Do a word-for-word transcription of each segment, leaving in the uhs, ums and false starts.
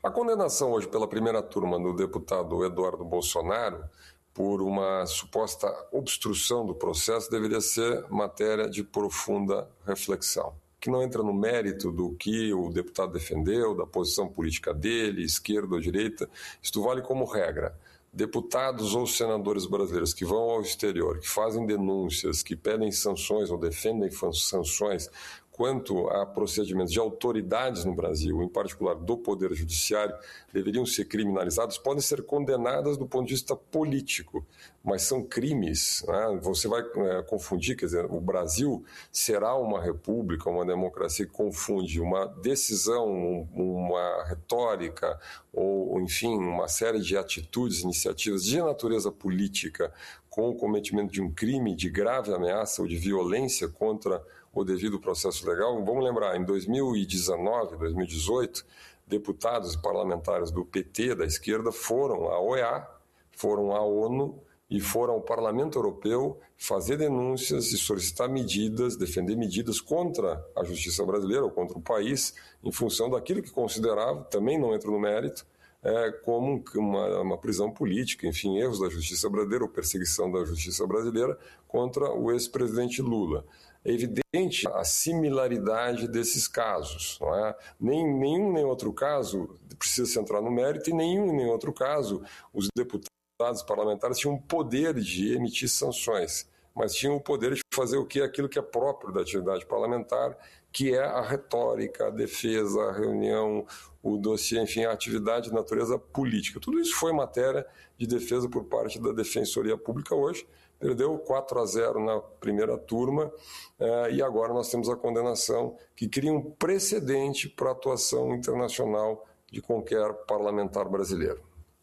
A condenação hoje pela primeira turma do deputado Eduardo Bolsonaro por uma suposta obstrução do processo deveria ser matéria de profunda reflexão, que não entra no mérito do que o deputado defendeu, da posição política dele, esquerda ou direita. Isto vale como regra. Deputados ou senadores brasileiros que vão ao exterior, que fazem denúncias, que pedem sanções ou defendem sanções quanto a procedimentos de autoridades no Brasil, em particular do Poder Judiciário, deveriam ser criminalizados, podem ser condenadas do ponto de vista político, mas são crimes, né? Você vai é, confundir, quer dizer, o Brasil será uma república, uma democracia que confunde uma decisão, uma retórica, ou, enfim, uma série de atitudes, iniciativas de natureza política com o cometimento de um crime de grave ameaça ou de violência contra o devido processo legal. Vamos lembrar, em dois mil e dezenove, dois mil e dezoito, deputados e parlamentares do P T, da esquerda, foram à O E A, foram à ONU e foram ao Parlamento Europeu fazer denúncias e solicitar medidas, defender medidas contra a justiça brasileira ou contra o país, em função daquilo que consideravam, também não entra no mérito, é, como uma, uma prisão política, enfim, erros da justiça brasileira ou perseguição da justiça brasileira contra o ex-presidente Lula. É evidente a similaridade desses casos, não é? Nem, nenhum nem outro caso precisa se entrar no mérito e nenhum nem outro caso os deputados parlamentares tinham o poder de emitir sanções, mas tinham o poder de fazer o que? Aquilo que é próprio da atividade parlamentar, que é a retórica, a defesa, a reunião, o dossiê, enfim, a atividade de natureza política. Tudo isso foi matéria de defesa por parte da Defensoria Pública hoje. Perdeu quatro a zero na primeira turma eh, e agora nós temos a condenação que cria um precedente para a atuação internacional de qualquer parlamentar brasileiro.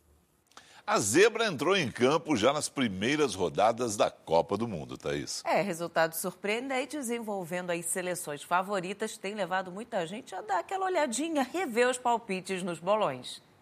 A zebra entrou em campo já nas primeiras rodadas da Copa do Mundo, Thaís. É, resultados surpreendentes envolvendo as seleções favoritas tem levado muita gente a dar aquela olhadinha, rever os palpites nos bolões.